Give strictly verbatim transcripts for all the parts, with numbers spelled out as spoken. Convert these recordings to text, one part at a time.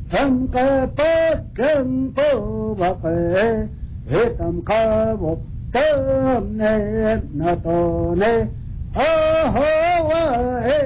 Tam ka pa kem po ba ke he tam ka bo tam ne na to ne oh ho wa he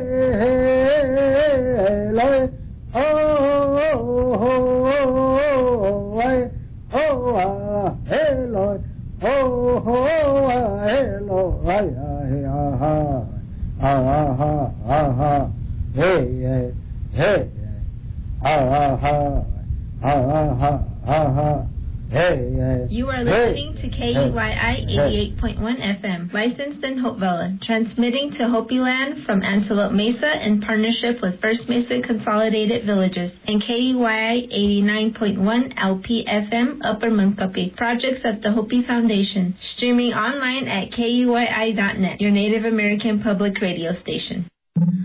he lo oh ho wa oh wa he lo oh ho wa he lo wa he ha ha ha ha ha hey hey hey ha ha ha ha ha ha ha hey hey. You are listening to K U Y I eighty-eight point one F M, licensed in Hopevilla, transmitting to Hopi Land from Antelope Mesa in partnership with First Mesa Consolidated Villages, and K U Y I eighty-nine point one L P F M, Upper Munkapi, projects of the Hopi Foundation, streaming online at K U Y I dot net, your Native American public radio station.